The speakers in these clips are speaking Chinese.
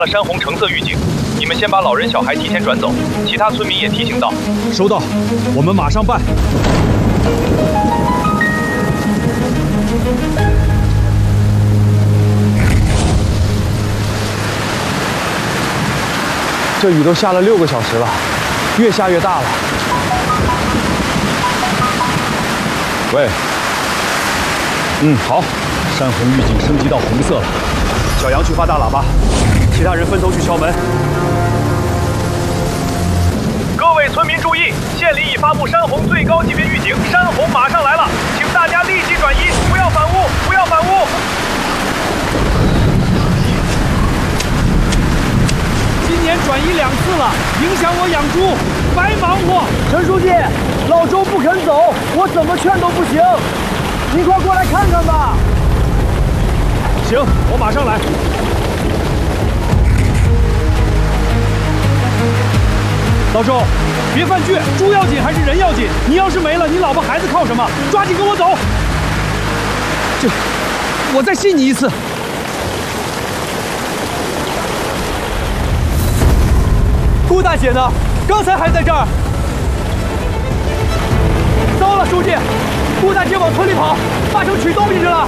山洪橙色预警，你们先把老人小孩提前转走，其他村民也提醒到。 收到，我们马上办。 这雨都下了6个小时了，越下越大了。 喂，好，山洪预警升级到红色了。小杨去发大喇叭，其他人分头去敲门。 各位村民注意，县里已发布山洪最高级别预警，山洪马上来了，请大家立即转移，不要反屋，不要反屋。 今年转移2次了，影响我养猪，白忙活。 陈书记，老周不肯走，我怎么劝都不行，您快过来看看吧。 行，我马上来。老周，别犯倔，猪要紧还是人要紧？你要是没了，你老婆孩子靠什么？抓紧跟我走。我再信你一次。 顾大姐呢？刚才还在这儿。糟了，书记，顾大姐往村里跑，八成取东西去了。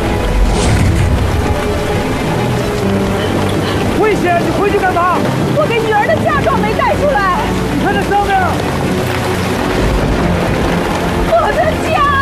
危险！你回去干嘛？ 我给女儿的嫁妆没带出来。 你看这上面， 我的家。